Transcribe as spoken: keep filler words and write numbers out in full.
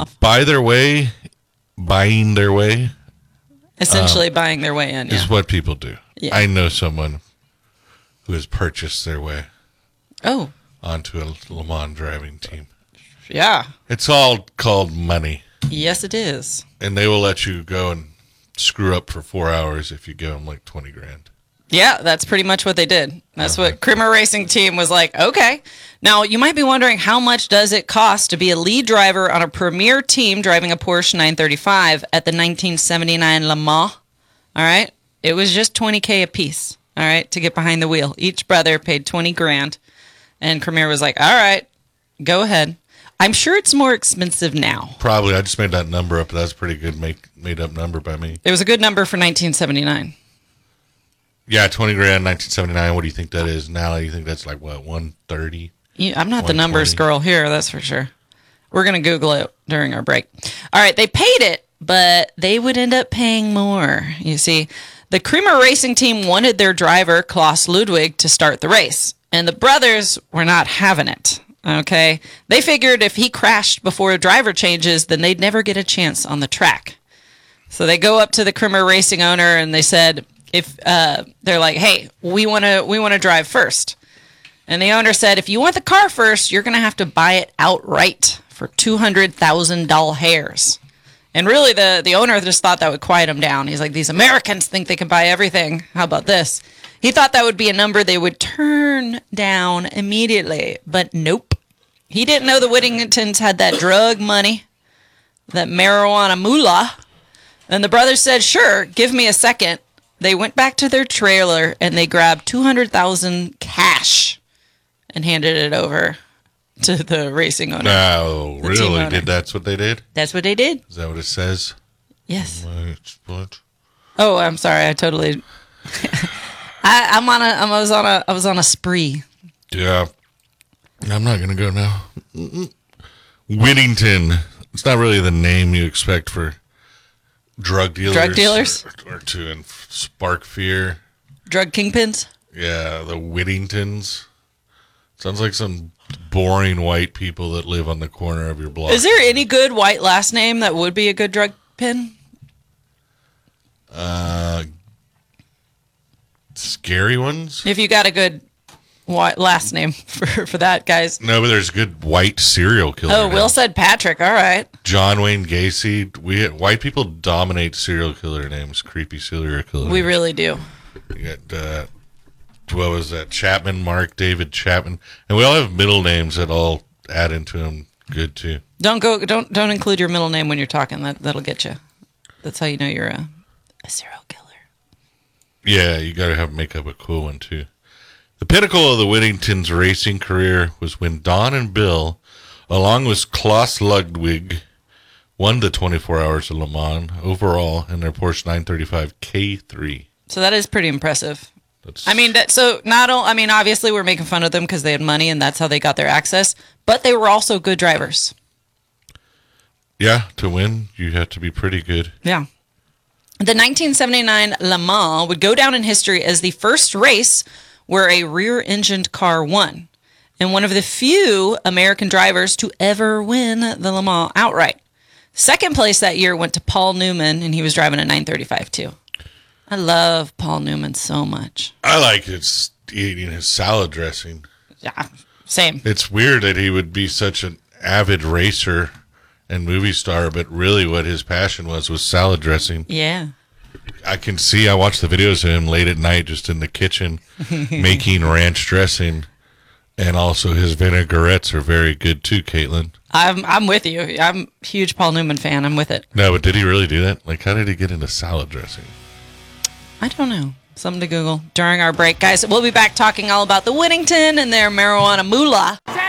off. Buy their way, buying their way. Essentially um, buying their way in. Yeah. Is what people do. Yeah. I know someone who has purchased their way. Oh. Onto a Le Mans driving team. Yeah. It's all called money. Yes, it is. And they will let you go and screw up for four hours if you give them like twenty grand. Yeah, that's pretty much what they did. That's uh-huh. what Creamer Racing Team was like, okay. Now, you might be wondering, how much does it cost to be a lead driver on a premier team driving a Porsche nine thirty-five at the nineteen seventy-nine Le Mans? All right. It was just twenty K a piece, all right, to get behind the wheel. Each brother paid twenty grand. And Creamer was like, all right, go ahead. I'm sure it's more expensive now. Probably. I just made that number up. That's a pretty good make, made-up number by me. It was a good number for nineteen seventy-nine. Yeah, twenty grand, nineteen seventy-nine. What do you think that is now? You think that's like, what, one thirty? Yeah, I'm not the numbers girl here, that's for sure. We're going to Google it during our break. All right, they paid it, but they would end up paying more. You see, the Creamer Racing Team wanted their driver, Klaus Ludwig, to start the race, and the brothers were not having it. Okay, they figured if he crashed before driver changes, then they'd never get a chance on the track. So they go up to the Creamer Racing owner and they said, if uh, they're like, hey, we want to we want to drive first. And the owner said, if you want the car first, you're going to have to buy it outright for two hundred thousand dollars. And really, the, the owner just thought that would quiet him down. He's like, these Americans think they can buy everything. How about this? He thought that would be a number they would turn down immediately. But nope. He didn't know the Whittingtons had that drug money, that marijuana moolah. And the brothers said, sure, give me a second. They went back to their trailer and they grabbed two hundred thousand dollars cash and handed it over to the racing owner. No, really? Did that's what they did? That's what they did. Is that what it says? Yes. What? Oh, I'm sorry. I totally. I, I'm on a. I was on a. I was on a spree. Yeah. I'm not gonna go now. Mm-mm. Whittington. It's not really the name you expect for drug dealers. Drug dealers, or, or to spark fear. Drug kingpins. Yeah, the Whittingtons. Sounds like some boring white people that live on the corner of your block. Is there any good white last name that would be a good drug pin? Uh, scary ones. If you got a good white last name for for that, guys. No, but there's good white serial killer. Oh, now. Will said Patrick. All right. John Wayne Gacy. We white people dominate serial killer names. Creepy serial killer. We really do. You got uh, what was that? Chapman, Mark, David Chapman, and we all have middle names that all add into them. Good too. Don't go. Don't don't include your middle name when you're talking. That that'll get you. That's how you know you're a, a serial killer. Yeah, you got to have make up a cool one too. The pinnacle of the Whittingtons' racing career was when Don and Bill, along with Klaus Ludwig, won the twenty-four Hours of Le Mans overall in their Porsche nine thirty-five K three. So that is pretty impressive. That's... I mean, that, so not only, I mean, obviously we're making fun of them because they had money and that's how they got their access, but they were also good drivers. Yeah, to win, you have to be pretty good. Yeah. The nineteen seventy-nine Le Mans would go down in history as the first race where a rear-engined car won, and one of the few American drivers to ever win the Le Mans outright. Second place that year went to Paul Newman, and he was driving a nine thirty-five too. I love Paul Newman so much. I like his eating his salad dressing. Yeah, same. It's weird that he would be such an avid racer and movie star, but really what his passion was was salad dressing. Yeah. I can see, I watch the videos of him late at night just in the kitchen making ranch dressing, and also his vinaigrettes are very good too, Caitlin. I'm I'm with you. I'm a huge Paul Newman fan. I'm with it. No, but did he really do that? Like, how did he get into salad dressing? I don't know. Something to Google during our break. Guys, we'll be back talking all about the Whittington and their marijuana moolah.